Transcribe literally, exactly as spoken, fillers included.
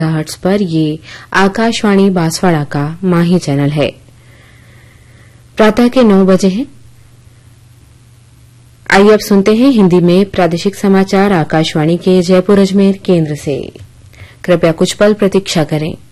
Hertz पर ये आकाशवाणी बांसवाड़ा का माही चैनल है। प्रातः के नौ बजे हैं। आइए अब सुनते हैं हिंदी में प्रादेशिक समाचार आकाशवाणी के जयपुर अजमेर केंद्र से। कृपया कुछ पल प्रतीक्षा करें।